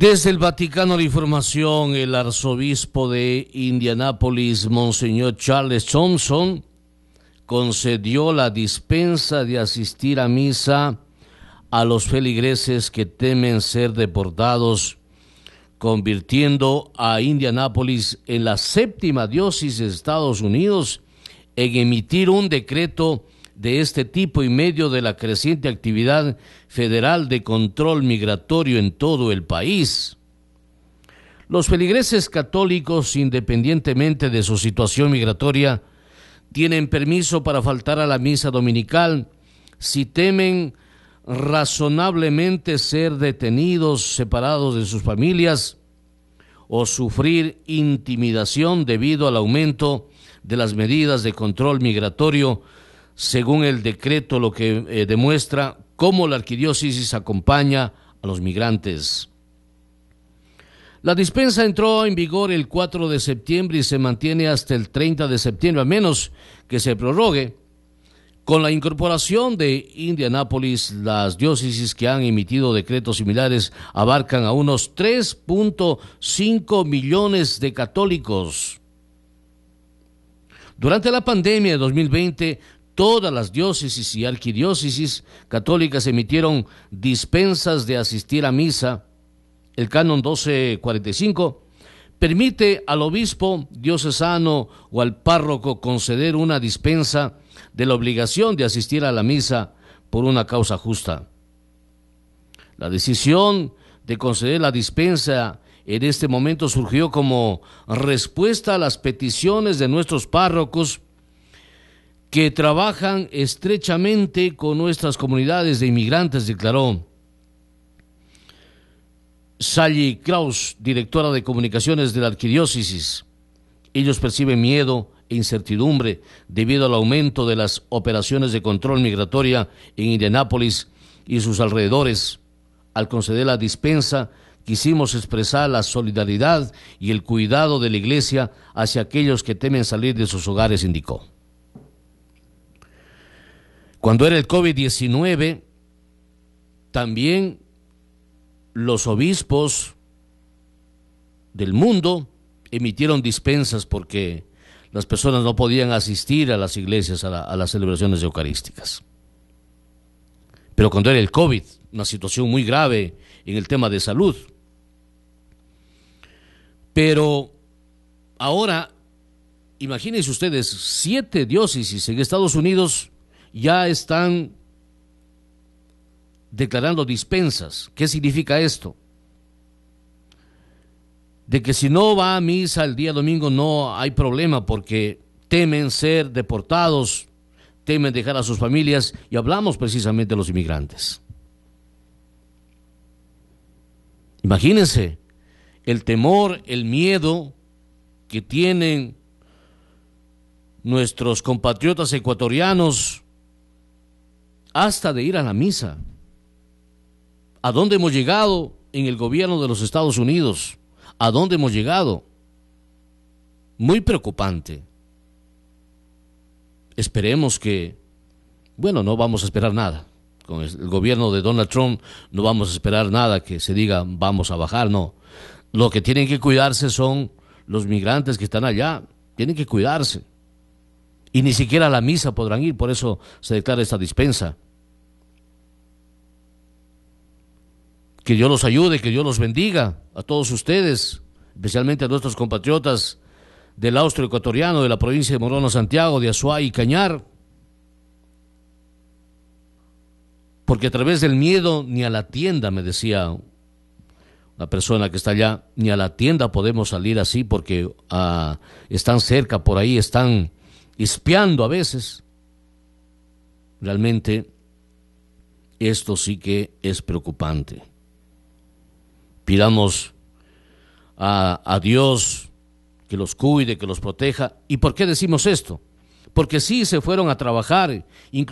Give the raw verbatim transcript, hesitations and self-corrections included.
Desde el Vaticano la información, el arzobispo de Indianápolis, Monseñor Charles Thompson, concedió la dispensa de asistir a misa a los feligreses que temen ser deportados, convirtiendo a Indianápolis en la séptima diócesis de Estados Unidos en emitir un decreto de este tipo en medio de la creciente actividad federal de control migratorio en todo el país. Los feligreses católicos, independientemente de su situación migratoria, tienen permiso para faltar a la misa dominical si temen razonablemente ser detenidos, separados de sus familias o sufrir intimidación debido al aumento de las medidas de control migratorio, según el decreto, lo que eh, demuestra cómo la arquidiócesis acompaña a los migrantes. La dispensa entró en vigor el cuatro de septiembre y se mantiene hasta el treinta de septiembre, a menos que se prorrogue. Con la incorporación de Indianápolis, las diócesis que han emitido decretos similares abarcan a unos tres punto cinco millones de católicos. Durante la pandemia de dos mil veinte, todas las diócesis y arquidiócesis católicas emitieron dispensas de asistir a misa. El canon doce cuarenta y cinco permite al obispo diocesano o al párroco conceder una dispensa de la obligación de asistir a la misa por una causa justa. La decisión de conceder la dispensa en este momento surgió como respuesta a las peticiones de nuestros párrocos que trabajan estrechamente con nuestras comunidades de inmigrantes, declaró Sally Kraus, directora de comunicaciones de la arquidiócesis. Ellos perciben miedo e incertidumbre debido al aumento de las operaciones de control migratoria en Indianápolis y sus alrededores. Al conceder la dispensa, quisimos expresar la solidaridad y el cuidado de la Iglesia hacia aquellos que temen salir de sus hogares, indicó. Cuando era el COVID diecinueve, también los obispos del mundo emitieron dispensas porque las personas no podían asistir a las iglesias, a, la, a las celebraciones eucarísticas. Pero cuando era el COVID, una situación muy grave en el tema de salud. Pero ahora, imagínense ustedes, siete diócesis en Estados Unidos ya están declarando dispensas. ¿Qué significa esto? De que si no va a misa el día domingo no hay problema porque temen ser deportados, temen dejar a sus familias, y hablamos precisamente de los inmigrantes. Imagínense el temor, el miedo que tienen nuestros compatriotas ecuatorianos hasta de ir a la misa. ¿A dónde hemos llegado en el gobierno de los Estados Unidos? ¿A dónde hemos llegado? Muy preocupante. Esperemos que, bueno, no vamos a esperar nada. Con el gobierno de Donald Trump no vamos a esperar nada que se diga vamos a bajar, no. Lo que tienen que cuidarse son los migrantes que están allá. Tienen que cuidarse. Y ni siquiera a la misa podrán ir, por eso se declara esta dispensa. Que Dios los ayude, que Dios los bendiga a todos ustedes, especialmente a nuestros compatriotas del austro ecuatoriano, de la provincia de Morona, Santiago, de Azuay y Cañar. Porque a través del miedo ni a la tienda, me decía una persona que está allá, ni a la tienda podemos salir así porque uh, están cerca por ahí, están espiando a veces. Realmente esto sí que es preocupante. Pidamos a, a Dios que los cuide, que los proteja. ¿Y por qué decimos esto? Porque sí se fueron a trabajar, incluso